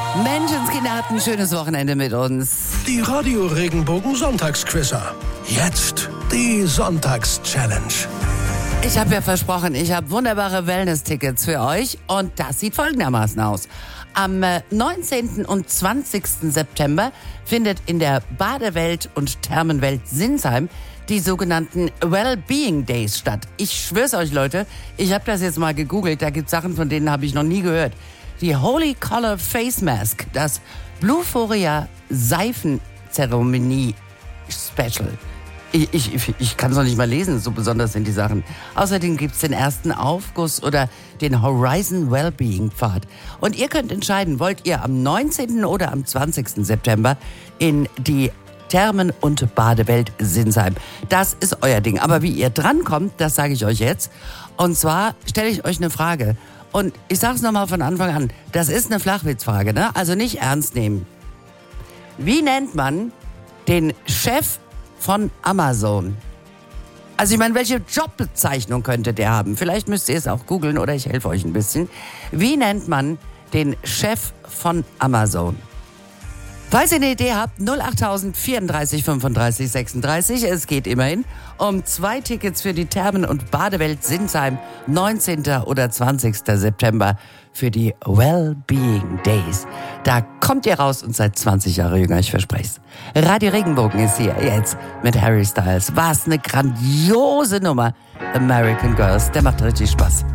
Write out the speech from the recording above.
Menschenskinder hatten ein schönes Wochenende mit uns. Die Radio Regenbogen Sonntagsquizzer. Jetzt die Sonntagschallenge. Ich habe ja versprochen, ich habe wunderbare Wellness-Tickets für euch und das sieht folgendermaßen aus. Am 19. und 20. September findet in der Badewelt und Thermenwelt Sinsheim die sogenannten Wellbeing Days statt. Ich schwör's euch, Leute, ich habe das jetzt mal gegoogelt, da gibt's Sachen, von denen habe ich noch nie gehört. Die Holy Color Face Mask, das Bluephoria Seifenzeremonie Special. Ich kann es noch nicht mal lesen, so besonders sind die Sachen. Außerdem gibt's den ersten Aufguss oder den Horizon Wellbeing Pfad. Und ihr könnt entscheiden, wollt ihr am 19. oder am 20. September in die Thermen- und Badewelt Sinsheim. Das ist euer Ding. Aber wie ihr drankommt, das sage ich euch jetzt. Und zwar stelle ich euch eine Frage. Und ich sage es nochmal von Anfang an. Das ist eine Flachwitzfrage, ne? Also nicht ernst nehmen. Wie nennt man den Chef von Amazon? Also ich meine, welche Jobbezeichnung könnte der haben? Vielleicht müsst ihr es auch googeln oder ich helfe euch ein bisschen. Wie nennt man den Chef von Amazon? Falls ihr eine Idee habt, 08000 34 35 36. Es geht immerhin um 2 Tickets für die Thermen- und Badewelt Sinsheim, 19. oder 20. September für die Wellbeing Days. Da kommt ihr raus und seid 20 Jahre jünger, ich verspreche es. Radio Regenbogen ist hier jetzt mit Harry Styles. Was eine grandiose Nummer. American Girls, der macht richtig Spaß.